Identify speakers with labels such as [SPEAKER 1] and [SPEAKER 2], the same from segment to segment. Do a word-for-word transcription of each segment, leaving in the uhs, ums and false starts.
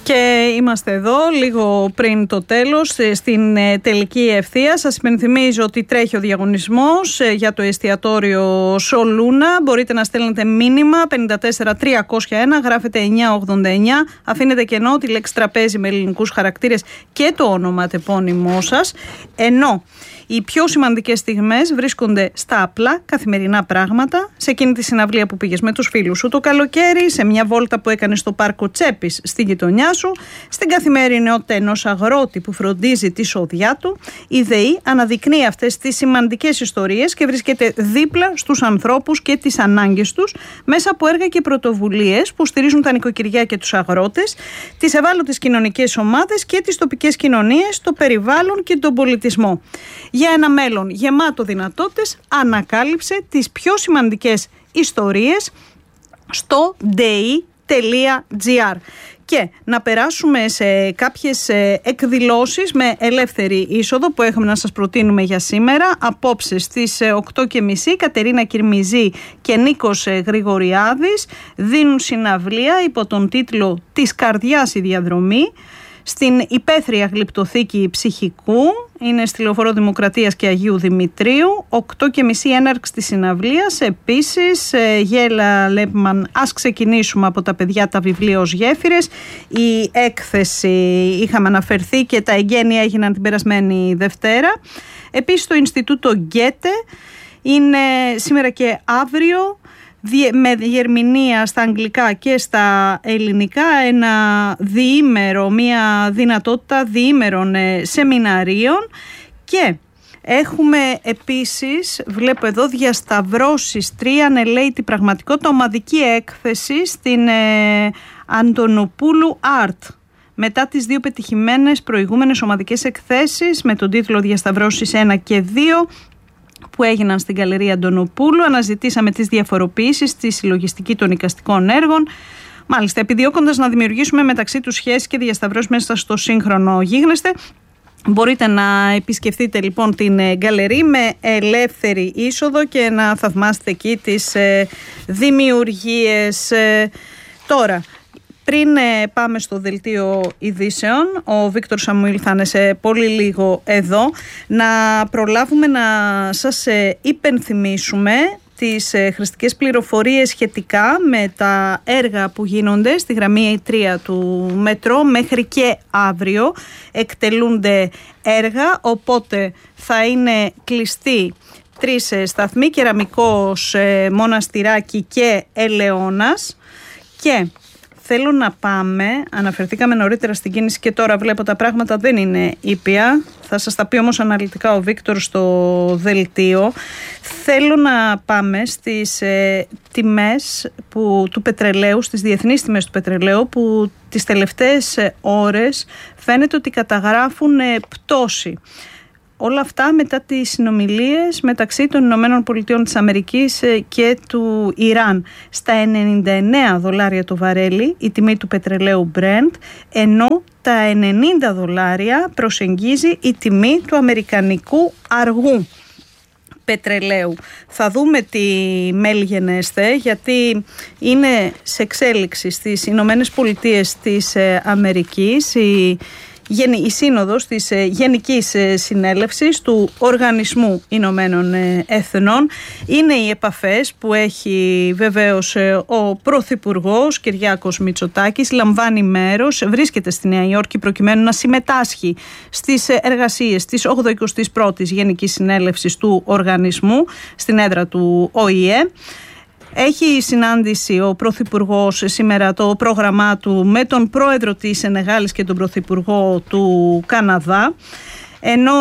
[SPEAKER 1] Και είμαστε εδώ λίγο πριν το τέλος, στην τελική ευθεία. Σας υπενθυμίζω ότι τρέχει ο διαγωνισμός για το εστιατόριο Σολούνα. Μπορείτε να στέλνετε μήνυμα πέντε τέσσερα τριακόσια ένα, γράφετε εννιακόσια ογδόντα εννιά, αφήνετε κενό τη λέξη τραπέζι με ελληνικούς χαρακτήρες και το όνομα τεπώνυμό σας. Ενώ οι πιο σημαντικές στιγμές βρίσκονται στα απλά καθημερινά πράγματα, σε εκείνη τη συναυλία που πήγες με τους φίλους σου το καλοκαίρι, σε μια βόλτα που έκανες στο πάρκο Τσέπης στη γειτονιά σου, στην καθημερινότητα ενός αγρότη που φροντίζει τη σοδιά του. Η ΔΕΗ αναδεικνύει αυτές τις σημαντικές ιστορίες και βρίσκεται δίπλα στους ανθρώπους και τις ανάγκες τους μέσα από έργα και πρωτοβουλίες που στηρίζουν τα νοικοκυριά και τους αγρότες, τις ευάλωτες κοινωνικές ομάδες και τις τοπικές κοινωνίες, το περιβάλλον και τον πολιτισμό. Για ένα μέλλον γεμάτο δυνατότητες, ανακάλυψε τις πιο σημαντικές ιστορίες στο ντεϊ τελεία τζι άρ. Και να περάσουμε σε κάποιες εκδηλώσεις με ελεύθερη είσοδο που έχουμε να σας προτείνουμε για σήμερα. Απόψε στις οκτώ και μισή Κατερίνα Κυρμιζή και Νίκος Γρηγοριάδης δίνουν συναυλία υπό τον τίτλο «Της καρδιάς η διαδρομή» στην υπαίθρια γλυπτοθήκη ψυχικού. Είναι στη Λεωφόρο Δημοκρατίας και Αγίου Δημητρίου. οκτώ και μισή έναρξη της συναυλίας. Επίσης, Γέλα Λέπμαν, ας ξεκινήσουμε από τα παιδιά τα βιβλία ως γέφυρες. Η έκθεση είχαμε αναφερθεί και τα εγγένεια έγιναν την περασμένη Δευτέρα. Επίσης, το Ινστιτούτο Γκέτε είναι σήμερα και αύριο, με διερμηνία στα αγγλικά και στα ελληνικά, ένα διήμερο, μια δυνατότητα διήμερων σεμιναρίων. Και έχουμε επίσης, βλέπω εδώ, διασταυρώσεις τρία, ανελαίτη πραγματικότητα, ομαδική έκθεση στην ε, Αντωνοπούλου Art. Μετά τις δύο πετυχημένες προηγούμενες ομαδικές εκθέσεις με τον τίτλο «Διασταυρώσεις ένα και δύο», που έγιναν στην Γκαλερία Αντωνοπούλου, αναζητήσαμε τις διαφοροποιήσεις στη συλλογιστική των εικαστικών έργων. Μάλιστα, επιδιώκοντας να δημιουργήσουμε μεταξύ τους σχέσεις και διασταυρώσεις μέσα στο σύγχρονο γίγνεσθε. Μπορείτε να επισκεφτείτε λοιπόν την γκαλερί με ελεύθερη είσοδο και να θαυμάσετε εκεί τις ε, δημιουργίες. Ε, τώρα, πριν πάμε στο δελτίο ειδήσεων, ο Βίκτορ Σαμουήλ θα είναι σε πολύ λίγο εδώ, να προλάβουμε να σας υπενθυμίσουμε τις χρηστικές πληροφορίες σχετικά με τα έργα που γίνονται στη γραμμή τρία του μετρό. Μέχρι και αύριο εκτελούνται έργα, οπότε θα είναι κλειστοί τρεις σταθμοί, Κεραμικός, Μοναστηράκι και Ελαιώνας. Και θέλω να πάμε, αναφερθήκαμε νωρίτερα στην κίνηση και τώρα βλέπω τα πράγματα δεν είναι ήπια. Θα σας τα πει όμως αναλυτικά ο Βίκτορ στο δελτίο. Θέλω να πάμε στις ε, τιμές που, του πετρελαίου, στις διεθνείς τιμές του πετρελαίου, που τις τελευταίες ε, ώρες φαίνεται ότι καταγράφουν ε, πτώση. Όλα αυτά μετά τις συνομιλίες μεταξύ των Ηνωμένων Πολιτειών της Αμερικής και του Ιράν. Στα ενενήντα εννέα δολάρια το βαρέλι η τιμή του πετρελαίου Brent, ενώ τα ενενήντα δολάρια προσεγγίζει η τιμή του αμερικανικού αργού πετρελαίου. Θα δούμε τι μέλγενέστε, γιατί είναι σε εξέλιξη στις Ηνωμένες Πολιτείες της Αμερικής η η σύνοδος της Γενικής Συνέλευσης του Οργανισμού Ηνωμένων Εθνών. Είναι οι επαφές που έχει βεβαίως ο Πρωθυπουργός Κυριάκος Μητσοτάκης, λαμβάνει μέρος, βρίσκεται στη Νέα Υόρκη προκειμένου να συμμετάσχει στις εργασίες της ογδοηκοστής πρώτης Γενικής Συνέλευσης του Οργανισμού στην έδρα του Ο Η Ε. Έχει συνάντηση ο Πρωθυπουργός σήμερα, το πρόγραμμά του, με τον Πρόεδρο της Σενεγάλης και τον Πρωθυπουργό του Καναδά. Ενώ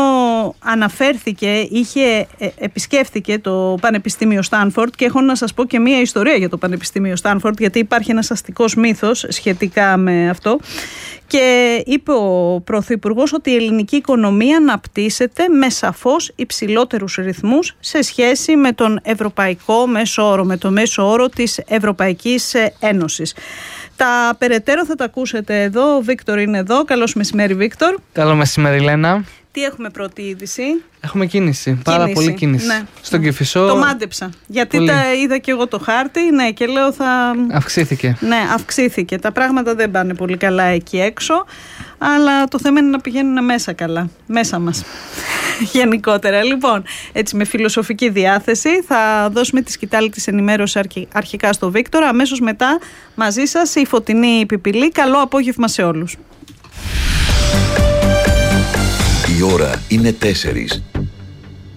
[SPEAKER 1] αναφέρθηκε, είχε, επισκέφθηκε το Πανεπιστήμιο Στάνφορντ, και έχω να σας πω και μία ιστορία για το Πανεπιστήμιο Στάνφορντ, γιατί υπάρχει ένας αστικός μύθος σχετικά με αυτό. Και είπε ο Πρωθυπουργός ότι η ελληνική οικονομία αναπτύσσεται με σαφώς υψηλότερους ρυθμούς σε σχέση με τον ευρωπαϊκό μέσο όρο, με το μέσο όρο της Ευρωπαϊκής Ένωσης. Τα περαιτέρω θα τα ακούσετε εδώ. Ο Βίκτορ είναι εδώ. Καλώς μεσημέρι, Βίκτορ.
[SPEAKER 2] Καλό μεσημέρι, Λένα.
[SPEAKER 1] Τι έχουμε πρώτη είδηση?
[SPEAKER 2] Έχουμε κίνηση, πάρα
[SPEAKER 1] κίνηση.
[SPEAKER 2] πολύ κίνηση.
[SPEAKER 1] Ναι.
[SPEAKER 2] Στον Κηφισό.
[SPEAKER 1] Το μάντεψα. Γιατί
[SPEAKER 2] πολύ.
[SPEAKER 1] τα είδα και εγώ το χάρτη, ναι, και λέω θα.
[SPEAKER 2] Αυξήθηκε.
[SPEAKER 1] Ναι, αυξήθηκε. Τα πράγματα δεν πάνε πολύ καλά εκεί έξω. Αλλά το θέμα είναι να πηγαίνουν μέσα καλά. Μέσα μας. Γενικότερα. Λοιπόν, έτσι με φιλοσοφική διάθεση θα δώσουμε τη σκητάλη της ενημέρωσης αρχικά στο Βίκτορα. Αμέσως μετά μαζί σας η Φωτεινή Πιπιλή. Καλό απόγευμα σε όλους.
[SPEAKER 3] Η ώρα είναι τέσσερις.